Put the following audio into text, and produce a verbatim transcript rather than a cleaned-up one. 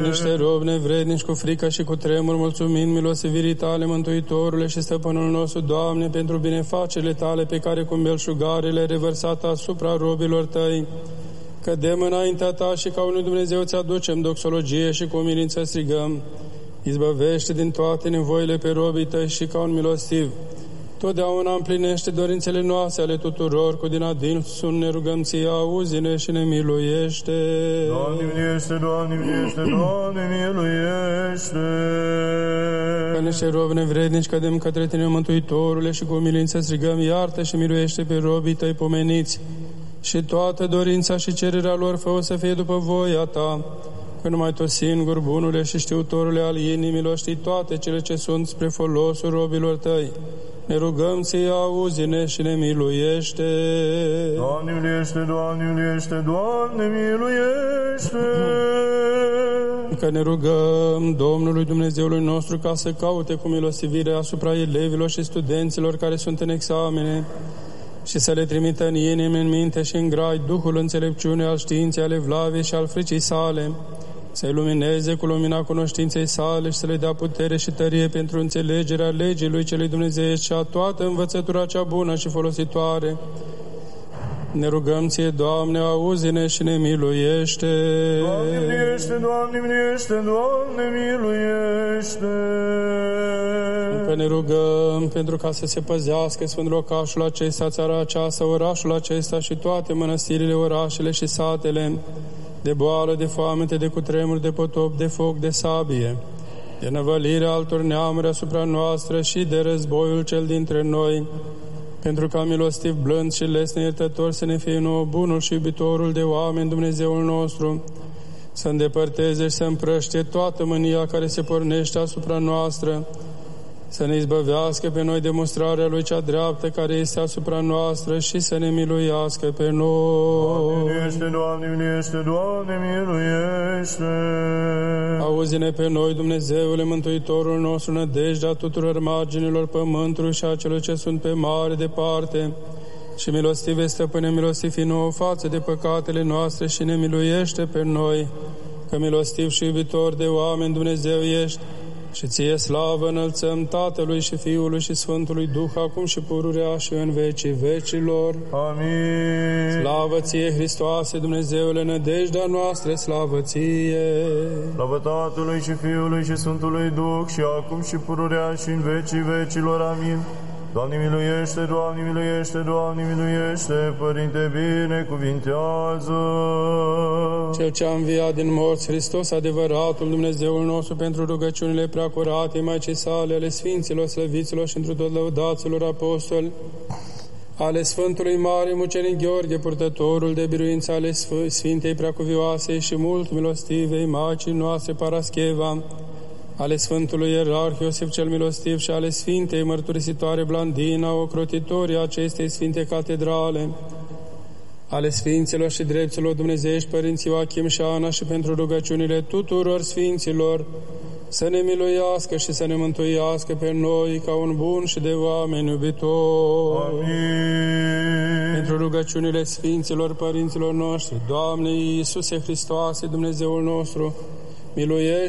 niște robi nevrednici cu frică și cu tremur, mulțumind milostivirii Tale, Mântuitorule și Stăpânul nostru, Doamne, pentru binefacerile Tale pe care cu belșugare le-ai revărsat asupra robilor Tăi, cădem înaintea Ta și ca unui Dumnezeu ți aducem doxologie și cu umilință strigăm: izbăvește din toate nevoile pe robii Tăi și ca un milostiv totdeauna împlinește dorințele noastre ale tuturor, cu din adinsul ne rugăm Ție, auzi-ne și ne miluiește. Doamne miluiește, Doamne miluiește, Doamne miluiește. Că niște robi nevrednici cădem către Tine, Mântuitorule, și cu umilință strigăm: iartă și miluiește pe robii Tăi pomeniți și toată dorința și cererea lor fă să fie după voia Ta, că numai Tu singur, bunule și știutorule al inimilor, știi toate cele ce sunt spre folosul robilor Tăi. Ne rugăm Ție, auzi-ne și ne miluiește. Doamne miluiește, Doamne miluiește, Doamne miluiește. Că ne rugăm Domnului Dumnezeului nostru ca să caute cu milostivire asupra elevilor și studenților care sunt în examene și să le trimită în inimi, în minte și în grai Duhul înțelepciunii, al științei, ale vlavei și al fricii sale, să-i lumineze cu lumina cunoștinței sale și să le dea putere și tărie pentru înțelegerea legii lui celui Dumnezeiești și a toată învățătura cea bună și folositoare. Ne rugăm Ție, Doamne, auzi-ne și ne miluiește. Doamne miluiește, Doamne miluiește, Doamne miluiește. Că ne rugăm pentru ca să se păzească sfânt locașul acesta, țara aceasta, orașul acesta și toate mănăstirile, orașele și satele, de boală, de foamete, de cutremur, de potop, de foc, de sabie, de năvălirea altor neamuri asupra noastră și de războiul cel dintre noi, pentru ca milostiv, blând și lesne iertător să ne fie nouă bunul și iubitorul de oameni, Dumnezeul nostru, să îndepărteze și să împrăștie toată mânia care se pornește asupra noastră, să ne izbăvească pe noi demonstrarea Lui cea dreaptă care este asupra noastră și să ne miluiască pe noi. Doamne miluiește, Doamne miluiește, Doamne miluiește. Auzi-ne pe noi, Dumnezeule, Mântuitorul nostru, nădejdea tuturor marginilor pământului și a celor ce sunt pe mare departe, și milostive, Stăpâne, milostiv fi nouă față de păcatele noastre și ne miluiește pe noi, că milostiv și iubitor de oameni Dumnezeu ești, și Ție slavă înălțăm Tatălui și Fiului și Sfântului Duh, acum și pururea și în vecii vecilor. Amin. Slavă Ție, Hristoase, Dumnezeule, nădejdea noastră, slavă Ție. Slavă Tatălui și Fiului și Sfântului Duh, și acum și pururea și în vecii vecilor. Amin. Doamne miluiește, Doamne miluiește, Doamne miluiește, Părinte binecuvintează. Cel ce a înviat din morți, Hristos, adevăratul Dumnezeul nostru, pentru rugăciunile preacurate Maicii sale, ale Sfinților, Slăviților și întru tot lăudaților apostoli, ale Sfântului Mare Mucenic Gheorghe, purtătorul de biruință ale Sfintei Preacuvioasei și mult milostivei Maicii noastre Parascheva, ale Sfântului Ierarh Iosif cel Milostiv și ale Sfintei Mărturisitoare Blandina, ocrotitorii acestei Sfinte Catedrale, ale Sfinților și Drepților Dumnezeiești Părinții Joachim și Ana, și pentru rugăciunile tuturor Sfinților, să ne miluiască și să ne mântuiască pe noi ca un bun și de oameni iubitor. Amin. Pentru rugăciunile Sfinților Părinților noștri, Doamne Iisuse Hristoase, Dumnezeul nostru, miluiește